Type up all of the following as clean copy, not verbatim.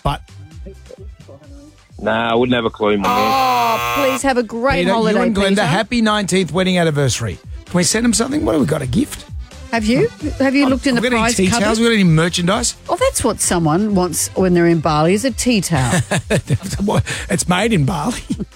But Nah, I wouldn't have a clue, my man. Oh, please have a great Peter, holiday, you and Glenda, Peter. happy 19th wedding anniversary. Can we send them something? What have we got, a gift? Have you? Have you looked in the Have we got prize any tea cupboard? towels? Have we got any merchandise? Oh, that's what someone wants when they're in Bali, is a tea towel. It's made in Bali.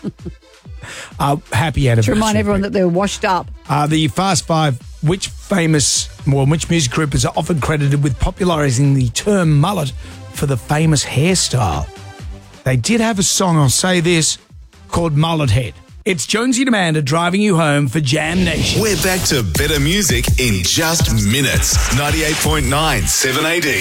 Happy To anniversary. remind everyone that they're washed up. The Fast Five, which music group is often credited with popularising the term mullet for the famous hairstyle? They did have a song, I'll say this, called Mullet Head. It's Jonesy and Amanda driving you home for Jam Nation. We're back to better music in just minutes. 98.9 7AD.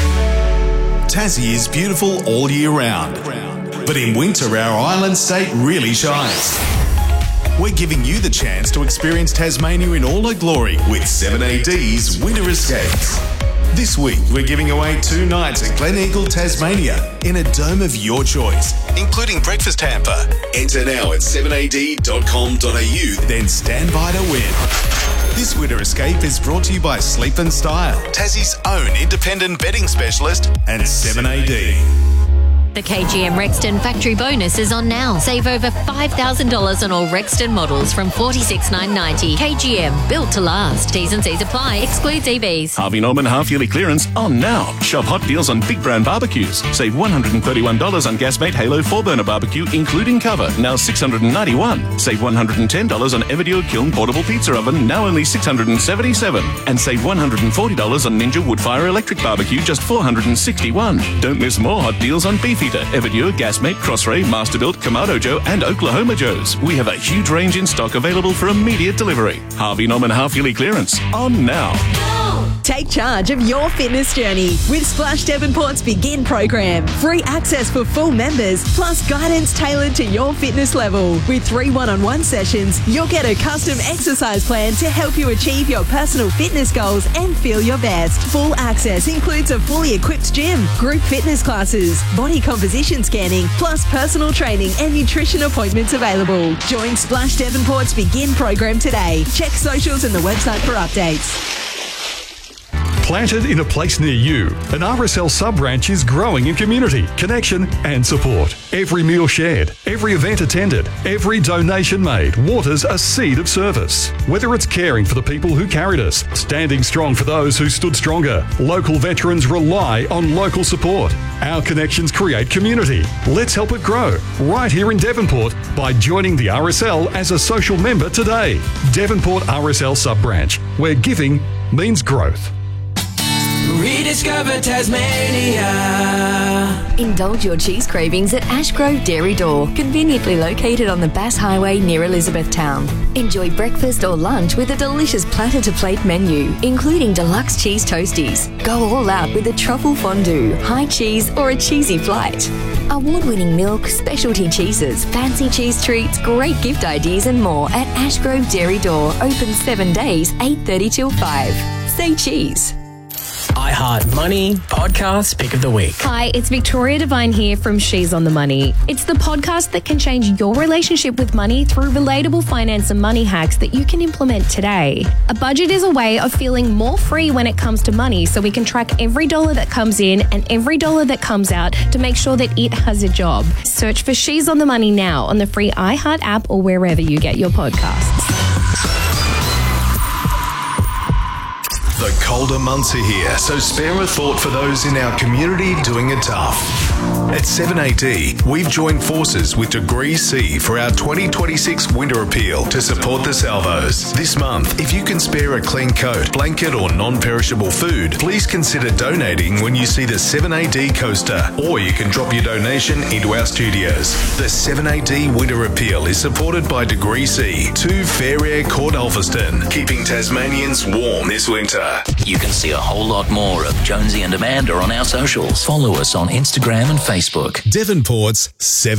Tassie is beautiful all year round. But in winter, our island state really shines. We're giving you the chance to experience Tasmania in all her glory with 7AD's Winter Escapes. This week, we're giving away 2 nights at Glen Eagle, Tasmania in a dome of your choice, including breakfast hamper. Enter now at 7ad.com.au, then stand by to win. This Winter Escape is brought to you by Sleep and Style, Tassie's own independent bedding specialist, and 7AD. The KGM Rexton factory bonus is on now. Save over $5,000 on all Rexton models from $46,990. KGM, built to last. T's and C's apply. Excludes EVs. Harvey Norman half-yearly clearance on now. Shop hot deals on big brand barbecues. Save $131 on Gasmate Halo 4-burner barbecue, including cover, now $691. Save $110 on Everdio Kiln portable pizza oven, now only $677. And save $140 on Ninja Woodfire electric barbecue, just $461. Don't miss more hot deals on Beefeater, Everdio, Gasmate, Crossray, Masterbuilt, Kamado Joe, and Oklahoma Joe's. We have a huge range in stock available for immediate delivery. Harvey Norman half-yearly clearance on now. Take charge of your fitness journey with Splash Devonport's Begin program. Free access for full members, plus guidance tailored to your fitness level. With 3 one-on-one sessions, you'll get a custom exercise plan to help you achieve your personal fitness goals and feel your best. Full access includes a fully equipped gym, group fitness classes, body composition scanning, plus personal training and nutrition appointments available. Join Splash Devonport's Begin program today. Check socials and the website for updates. Planted in a place near you, an RSL sub-branch is growing in community, connection and support. Every meal shared, every event attended, every donation made waters a seed of service. Whether it's caring for the people who carried us, standing strong for those who stood stronger, local veterans rely on local support. Our connections create community. Let's help it grow right here in Devonport by joining the RSL as a social member today. Devonport RSL sub-branch, where giving means growth. Rediscover Tasmania. Indulge your cheese cravings at Ashgrove Dairy Door, conveniently located on the Bass Highway near Elizabethtown. Enjoy breakfast or lunch with a delicious platter-to-plate menu, including deluxe cheese toasties. Go all out with a truffle fondue, high cheese or a cheesy flight. Award-winning milk, specialty cheeses, fancy cheese treats, great gift ideas and more at Ashgrove Dairy Door. Open 7 days, 8:30 till 5. Say cheese. iHeart Money Podcast Pick of the Week. Hi, it's Victoria Devine here from She's on the Money. It's the podcast that can change your relationship with money through relatable finance and money hacks that you can implement today. A budget is a way of feeling more free when it comes to money, so we can track every dollar that comes in and every dollar that comes out to make sure that it has a job. Search for She's on the Money now on the free iHeart app or wherever you get your podcasts. The colder months are here, so spare a thought for those in our community doing it tough. At 7AD, we've joined forces with Degree C for our 2026 Winter Appeal to support the salvos. This month, if you can spare a clean coat, blanket or non-perishable food, please consider donating when you see the 7AD coaster, or you can drop your donation into our studios. The 7AD Winter Appeal is supported by Degree C, 2 Fair Air Court Ulverston, keeping Tasmanians warm this winter. You can see a whole lot more of Jonesy and Amanda on our socials. Follow us on Instagram and Facebook. Devonport's 7